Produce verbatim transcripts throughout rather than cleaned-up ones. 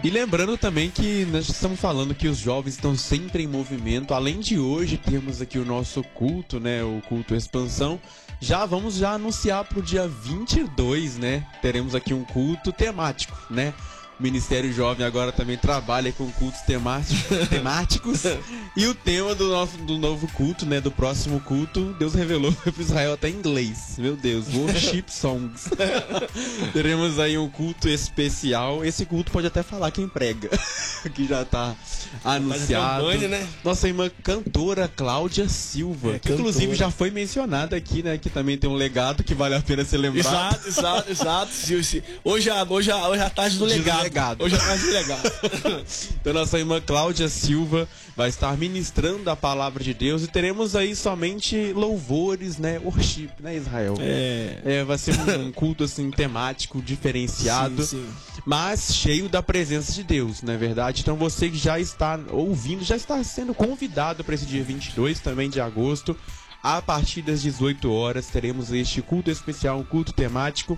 E lembrando também que nós estamos falando que os jovens estão sempre em movimento. Além de hoje termos aqui o nosso culto, né? O culto Expansão. Já vamos já anunciar para o dia vinte e dois, né? Teremos aqui um culto temático, né? O Ministério Jovem agora também trabalha com cultos temáticos, temáticos. E o tema do, nosso, do novo culto, né? Do próximo culto, Deus revelou para Israel até em inglês. Meu Deus, Worship Songs. Teremos aí um culto especial. Esse culto pode até falar quem prega, que já tá anunciado. Campanha, né? Nossa irmã cantora Cláudia Silva, É, que inclusive cantora. já foi mencionada aqui, né? Que também tem um legado que vale a pena ser lembrado. Exato, exato, exato. Hoje, a- hoje, a- hoje é a tarde do legado. legado. Hoje é a tarde do legado. Então nossa irmã Cláudia Silva vai estar ministrando a palavra de Deus e teremos aí somente louvores, né? Worship, né, Israel? É. É, vai ser um, um culto assim temático, diferenciado, Sim, sim. mas cheio da presença de Deus, não é verdade? Então você que já está ouvindo, já está sendo convidado para esse dia vinte e dois também de agosto, a partir das dezoito horas teremos este culto especial, um culto temático.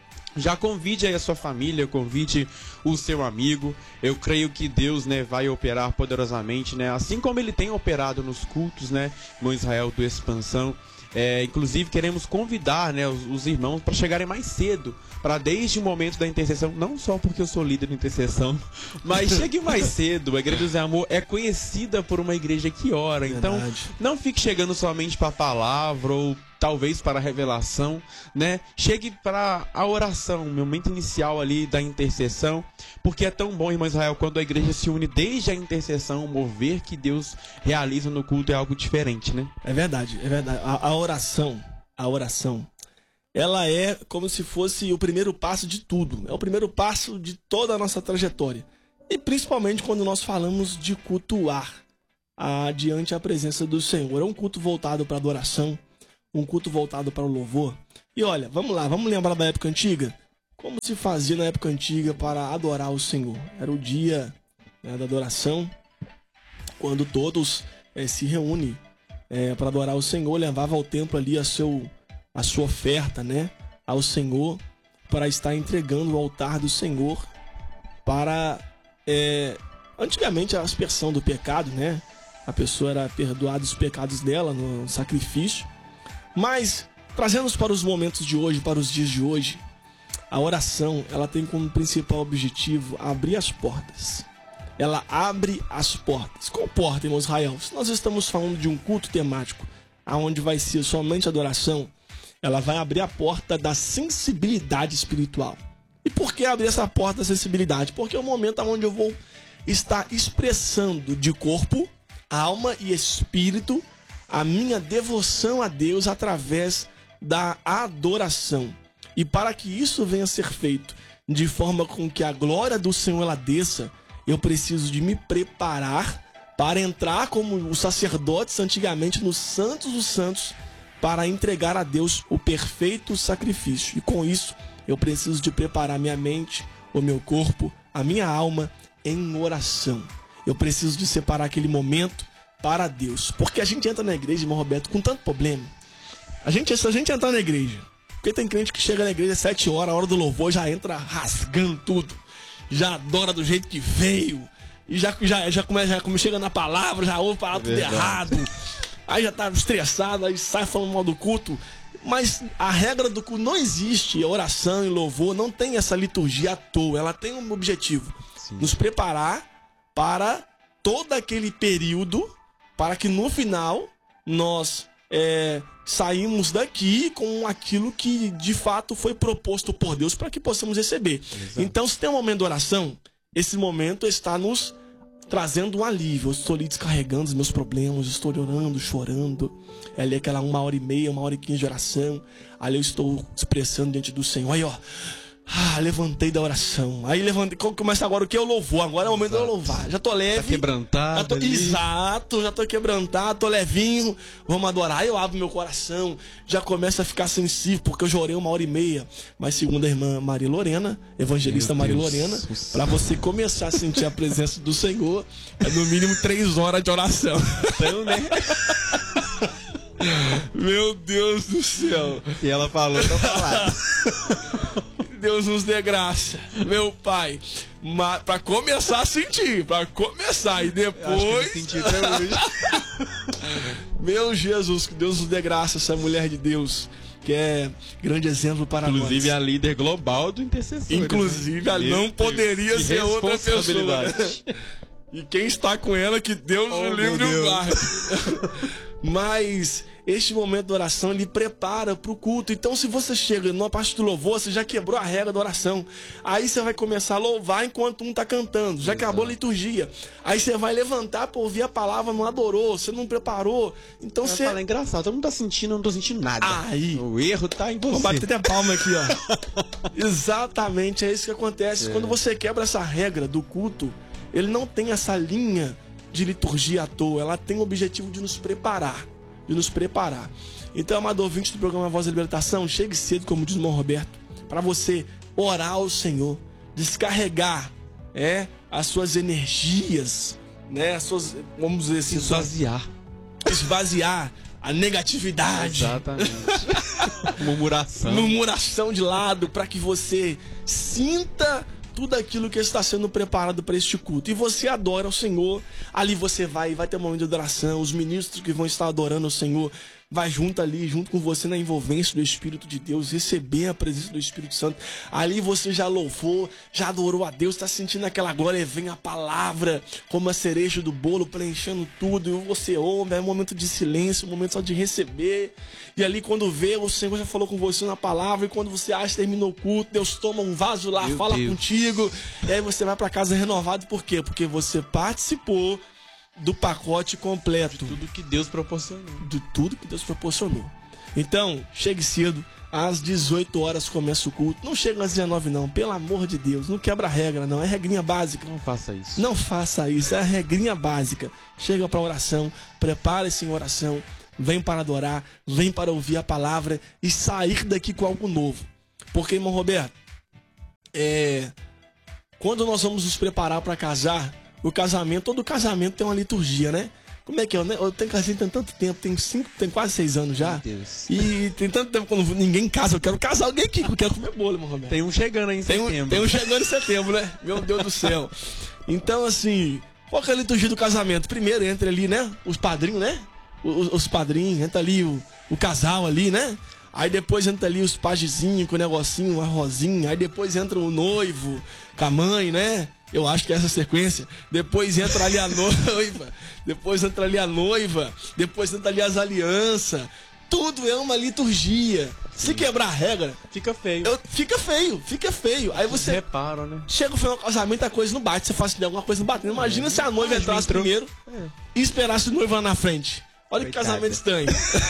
Já convide aí a sua família, convide o seu amigo. Eu creio que Deus, né, vai operar poderosamente, né, assim como Ele tem operado nos cultos, né, no Israel do Expansão. É, inclusive queremos convidar, né, os, os irmãos para chegarem mais cedo, para desde o momento da intercessão, não só porque eu sou líder de intercessão, mas chegue mais cedo. A Igreja do Zé Amor é conhecida por uma igreja que ora, então Verdade. não fique chegando somente para a palavra ou talvez para a revelação, né? Chegue para a oração, o momento inicial ali da intercessão, porque é tão bom, irmão Israel, quando a igreja se une desde a intercessão, o mover que Deus realiza no culto é algo diferente, né? É verdade, é verdade. A, a oração, a oração, ela é como se fosse o primeiro passo de tudo. É o primeiro passo de toda a nossa trajetória. E principalmente quando nós falamos de cultuar a, diante a presença do Senhor. É um culto voltado para adoração, um culto voltado para o louvor. E olha, vamos lá, vamos lembrar da época antiga? Como se fazia na época antiga para adorar o Senhor? Era o dia, né, da adoração, quando todos eh, se reúnem eh, para adorar o Senhor, levava ao templo ali a, seu, a sua oferta, né, ao Senhor, para estar entregando o altar do Senhor para, eh, antigamente, a aspersão do pecado, né? A pessoa era perdoada os pecados dela no sacrifício. Mas, trazendo-nos para os momentos de hoje, para os dias de hoje, a oração, ela tem como principal objetivo abrir as portas. Ela abre as portas. Qual porta, irmão Israel? Se nós estamos falando de um culto temático, aonde vai ser somente adoração, ela vai abrir a porta da sensibilidade espiritual. E por que abrir essa porta da sensibilidade? Porque é o momento onde eu vou estar expressando de corpo, alma e espírito a minha devoção a Deus através da adoração. E para que isso venha a ser feito de forma com que a glória do Senhor ela desça, eu preciso de me preparar para entrar como os sacerdotes antigamente nos Santos dos Santos para entregar a Deus o perfeito sacrifício. E com isso, eu preciso de preparar minha mente, o meu corpo, a minha alma em oração. Eu preciso de separar aquele momento para Deus. Porque a gente entra na igreja, irmão Roberto, com tanto problema. A gente, se a gente entrar na igreja, porque tem crente que chega na igreja às sete horas, a hora do louvor, já entra rasgando tudo. Já adora do jeito que veio. E já, já, já, come, já come, chega na palavra, já ouve a palavra tudo errado. Aí já tá estressado, aí sai falando mal do culto. Mas a regra do culto não existe. A oração e louvor não tem essa liturgia à toa. Ela tem um objetivo. Sim. Nos preparar para todo aquele período, para que no final nós é, saímos daqui com aquilo que de fato foi proposto por Deus para que possamos receber. Exato. Então, se tem um momento de oração, esse momento está nos trazendo um alívio. Eu estou ali descarregando os meus problemas, estou orando, chorando. É ali aquela uma hora e meia, uma hora e quinze de oração. Ali eu estou expressando diante do Senhor. Aí, ó. Ah, levantei da oração. Aí levantei. Começa agora o que? Eu louvor. Agora é o momento de eu louvar. Já tô leve. Tá quebrantado. Já tô, exato, já tô quebrantado, tô levinho. Vamos adorar. Aí eu abro meu coração. Já começa a ficar sensível, porque eu chorei uma hora e meia. Mas segundo a irmã Maria Lorena, evangelista Maria Lorena, pra você começar a sentir a presença do Senhor, é no mínimo três horas de oração. Então, né? Meu Deus do céu. E ela falou, tá falado. Deus nos dê graça, meu Pai, para começar a sentir, para começar e depois... Senti até hoje. Meu Jesus, que Deus nos dê graça, essa mulher de Deus, que é grande exemplo para nós. Inclusive a líder global do intercessor. Inclusive, ela não poderia ser outra pessoa. E quem está com ela, que Deus Oh, o livre e meu o Deus. guarde. Mas este momento de oração, ele prepara para o culto. Então, se você chega numa parte do louvor, você já quebrou a regra da oração. Aí você vai começar a louvar enquanto um está cantando. Já acabou a liturgia. Aí você vai levantar para ouvir a palavra, não adorou, você não preparou. Então Você você... fala, é engraçado, todo mundo tá sentindo, eu não tô sentindo nada. Aí. O erro tá em Vou você. bater até palma aqui, ó. Exatamente, é isso que acontece. É. Quando você quebra essa regra do culto, ele não tem essa linha de liturgia à toa. Ela tem o objetivo de nos preparar. De nos preparar. Então, amado ouvinte do programa Voz da Libertação, chegue cedo, como diz o irmão Roberto, para você orar ao Senhor, descarregar é, as suas energias, né, as suas, vamos dizer assim, Esvaziar. esvaziar a negatividade. Exatamente. Murmuração. Murmuração de lado, para que você sinta tudo aquilo que está sendo preparado para este culto. E você adora o Senhor. Ali você vai, vai ter um momento de adoração. Os ministros que vão estar adorando o Senhor vai junto ali, junto com você na envolvência do Espírito de Deus, receber a presença do Espírito Santo. Ali você já louvou, já adorou a Deus, está sentindo aquela glória, e vem a palavra como a cereja do bolo, preenchendo tudo, e você ouve, é um momento de silêncio, um momento só de receber. E ali quando vê, o Senhor já falou com você na palavra, e quando você acha que terminou o culto, Deus toma um vaso lá, Meu fala Deus. contigo, e aí você vai para casa renovado. Por quê? Porque você participou do pacote completo. Tudo que Deus proporcionou. De tudo que Deus proporcionou. Então, chegue cedo. Às dezoito horas começa o culto. Não chega às dezenove não, pelo amor de Deus. Não quebra a regra não, é regrinha básica. Não faça isso. Não faça isso, é a regrinha básica. Chega para oração, prepare-se em oração, vem para adorar, vem para ouvir a palavra e sair daqui com algo novo. Porque, irmão Roberto, é... quando nós vamos nos preparar para casar, o casamento, todo casamento tem uma liturgia, né? Como é que é? Eu tenho casamento tem tanto tempo, tem cinco, tem quase seis anos já. Meu Deus. E tem tanto tempo quando ninguém casa, eu quero casar alguém aqui, eu quero comer bolo, irmão Roberto. Tem um chegando aí em Tem um, setembro. tem um chegando em setembro, né? Meu Deus do céu. Então, assim, qual que é a liturgia do casamento? Primeiro entra ali, né? Os padrinhos, né? Os, os padrinhos, entra ali o, o casal ali, né? Aí depois entra ali os pajezinhos com o negocinho, a rosinha. Aí depois entra o noivo com a mãe, né? Eu acho que é essa a sequência. Depois entra ali a noiva. Depois entra ali a noiva. Depois entra ali as alianças. Tudo é uma liturgia. Se quebrar a regra, Fica feio. eu, fica feio, fica feio. Aí Vocês você reparam, né? chega no final do casamento, a coisa não bate. Você fala assim, alguma coisa não bate. Imagina se a noiva Mas entrasse entrou. primeiro É. e esperasse o noivo lá na frente. Olha que Coitada. casamento estranho.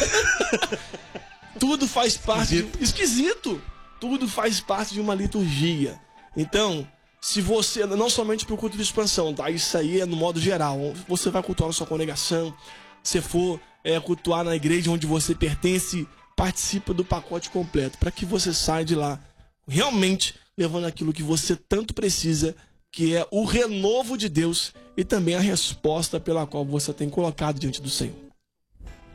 Tudo faz parte... Esquisito. De... Esquisito. Tudo faz parte de uma liturgia. Então, se você... Não somente para o culto de expansão, tá? Isso aí é no modo geral. Você vai cultuar na sua congregação. Se for é, cultuar na igreja onde você pertence, participa do pacote completo. Para que você saia de lá realmente levando aquilo que você tanto precisa, que é o renovo de Deus e também a resposta pela qual você tem colocado diante do Senhor.